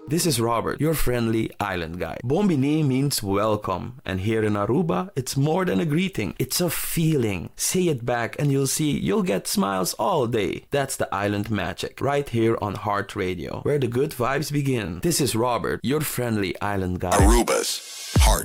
This is Robert, your friendly island guy. Bombini means welcome, and here in Aruba, it's more than a greeting, it's a feeling. Say it back and you'll see you'll get smiles all day. That's the island magic, right here on Heart Radio, where the good vibes begin. This is Robert, your friendly island guy. Aruba's